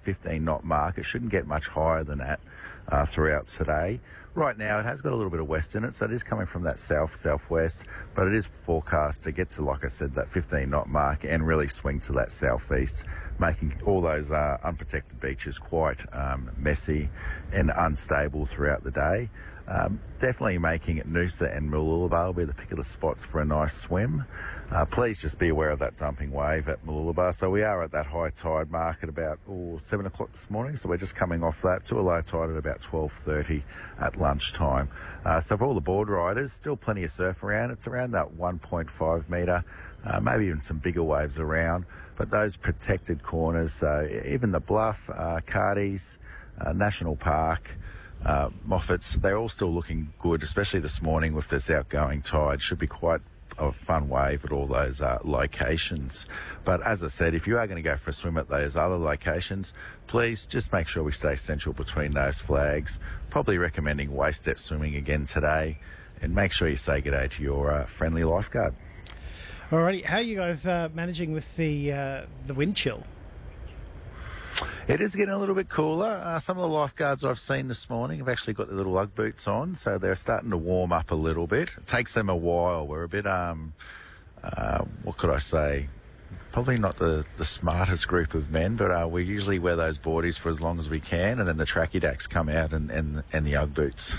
15-knot mark. It shouldn't get much higher than that throughout today. Right now, it has got a little bit of west in it, so it is coming from that south-southwest, but it is forecast to get to, like I said, that 15-knot mark and really swing to that southeast, making all those unprotected beaches quite messy and unstable throughout the day. Definitely making it Noosa and Mooloolaba will be the pick of the spots for a nice swim. Please just be aware of that dumping wave at Mooloolaba. So we are at that high tide mark at about 7 o'clock this morning. So we're just coming off that to a low tide at about 12:30 at lunchtime. So for all the board riders, still plenty of surf around. It's around that 1.5 metre, maybe even some bigger waves around. But those protected corners, so even the Bluff, Cardies, National Park, Moffats, they're all still looking good, especially this morning with this outgoing tide. Should be quite a fun wave at all those locations. But as I said, if you are going to go for a swim at those other locations, please just make sure we stay central between those flags. Probably recommending waist depth swimming again today, and make sure you say good day to your friendly lifeguard. Alrighty, how are you guys managing with the wind chill? It is getting a little bit cooler. Some of the lifeguards I've seen this morning have actually got their little Ugg boots on, so they're starting to warm up a little bit. It takes them a while. We're a bit, what could I say? Probably not the smartest group of men, but we usually wear those boardies for as long as we can, and then the tracky dacks come out and the Ugg boots.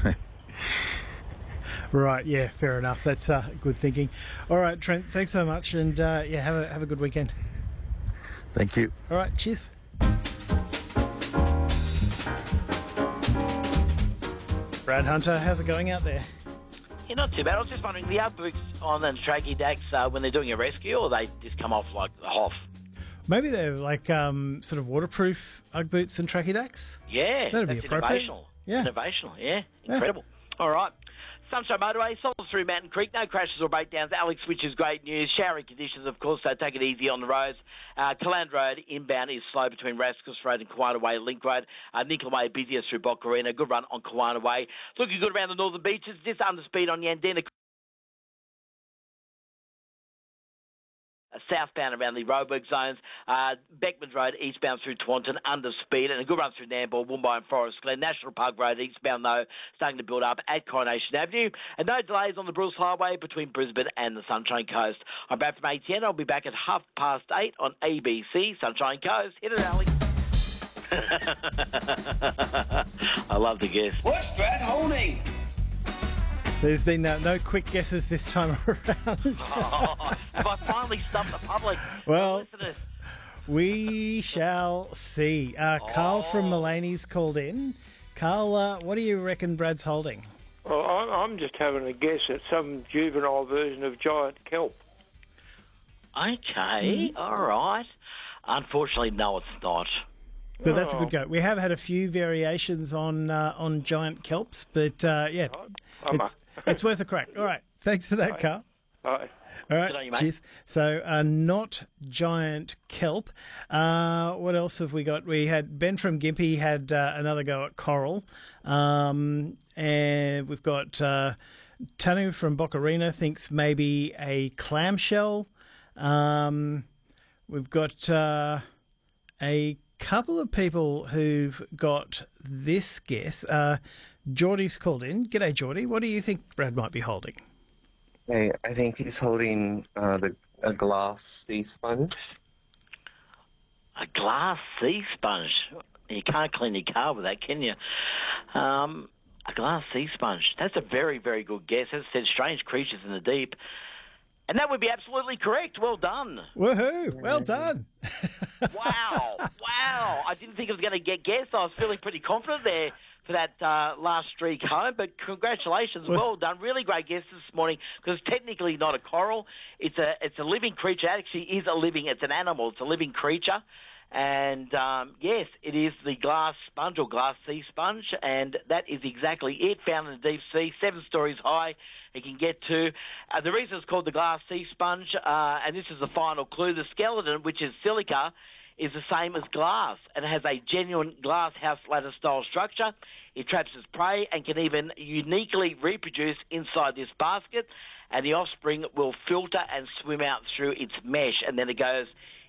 Right, yeah, fair enough. That's good thinking. All right, Trent, thanks so much, and have a good weekend. Thank you. All right, cheers. Brad Hunter, how's it going out there? Yeah, not too bad. I was just wondering, the Ugg boots on the tracky dacks, when they're doing a rescue, or they just come off like the Hoff? Maybe they're like sort of waterproof Ugg boots and tracky dacks? Yeah, that'd be appropriate. Innovational. Yeah. Innovational, yeah. Incredible. Yeah. All right. Sunshine Motorway, solid through Mountain Creek. No crashes or breakdowns. Alex, which is great news. Showering conditions, of course, so take it easy on the roads. Caland Road inbound is slow between Rascals Road and Kawana Way Link Road. Nicola Way busiest through Boccarina. Good run on Kawana Way. Looking good around the northern beaches. Just under speed on Yandina. Southbound around the Roebuck zones, Beckman Road eastbound through Taunton under speed, and a good run through Nambour, Woomba and Forest Glen. National Park Road eastbound though starting to build up at Coronation Avenue, and no delays on the Bruce Highway between Brisbane and the Sunshine Coast. I'm back from ATN. I'll be back at 8:30 on ABC Sunshine Coast. Hit it, Alex. I love the guess. What's Brad holding? There's been no quick guesses this time around. Have I finally stumped the public? Well, we shall see. Carl from Mulaney's called in. Carl, what do you reckon Brad's holding? Well, I'm just having a guess at some juvenile version of giant kelp. Okay, all right. Unfortunately, no, it's not. But that's a good go. We have had a few variations on giant kelps, but it's worth a crack. All right, thanks for that, Carl. Bye. All right, cheers. So, not giant kelp. What else have we got? We had Ben from Gympie had another go at coral, and we've got Tanu from Boccarina thinks maybe a clamshell. We've got a couple of people who've got this guess. Geordie's called in. G'day, Geordie. What do you think Brad might be holding? Hey, I think he's holding a glass sea sponge. A glass sea sponge? You can't clean your car with that, can you? A glass sea sponge. That's a very, very good guess. As I said, strange creatures in the deep. And that would be absolutely correct. Well done. Woohoo! Well done. Wow. I didn't think I was going to get guessed. I was feeling pretty confident there for that last streak home. But congratulations. Well done. Really great guess this morning, because it's technically not a coral. It's a living creature. It actually is a living. It's an animal. It's a living creature. And, yes, it is the glass sponge or glass sea sponge, and that is exactly it, found in the deep sea, 7 stories high. It can get to. The reason it's called the glass sea sponge, and this is the final clue, the skeleton, which is silica, is the same as glass, and it has a genuine glass house ladder-style structure. It traps its prey and can even uniquely reproduce inside this basket, and the offspring will filter and swim out through its mesh, and then it goes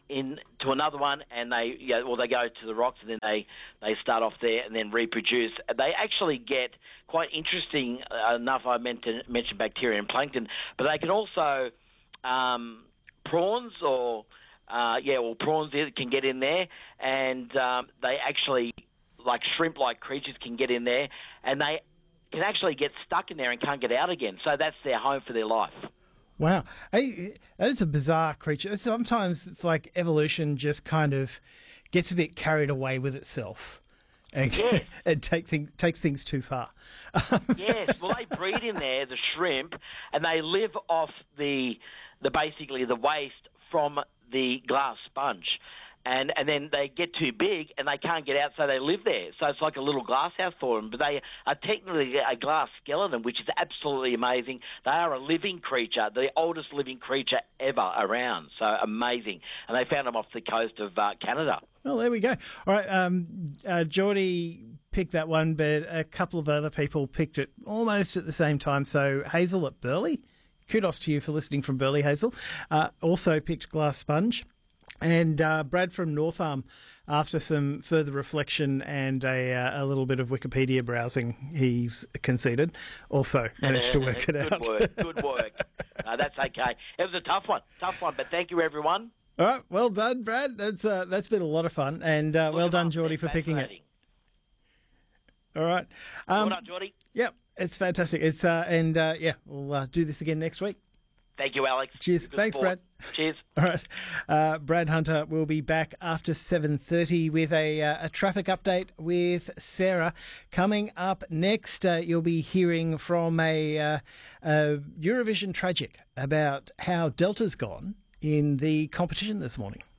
in to another one, and they they go to the rocks, and then they start off there and then reproduce. They actually get quite interesting enough. I meant to mention bacteria and plankton, but they can also prawns or prawns can get in there, and they actually, like shrimp-like creatures, can get in there, and they can actually get stuck in there and can't get out again. So that's their home for their life. Wow. Hey, that is a bizarre creature. Sometimes it's like evolution just kind of gets a bit carried away with itself and, Yes. and takes things too far. Yes, well, they breed in there, the shrimp, and they live off the basically the waste from the glass sponge. And then they get too big and they can't get out, so they live there. So it's like a little glass house for them. But they are technically a glass skeleton, which is absolutely amazing. They are a living creature, the oldest living creature ever around. So amazing. And they found them off the coast of Canada. Well, there we go. All right, Geordie picked that one, but a couple of other people picked it almost at the same time. So Hazel at Burleigh, kudos to you for listening from Burleigh, Hazel, also picked glass sponge. And Brad from North Arm, after some further reflection and a little bit of Wikipedia browsing, he's conceded, also managed to work it out. Good work. No, that's okay. It was a tough one, but thank you, everyone. All right, well done, Brad. That's been a lot of fun, and well done, Geordie, for picking it. All right. Well done, Geordie. Yep, it's fantastic. It's we'll do this again next week. Thank you, Alex. Cheers. Good Thanks, sport. Brad. Cheers. All right. Brad Hunter will be back after 7:30 with a traffic update with Sarah. Coming up next, you'll be hearing from a Eurovision tragic about how Delta's gone in the competition this morning.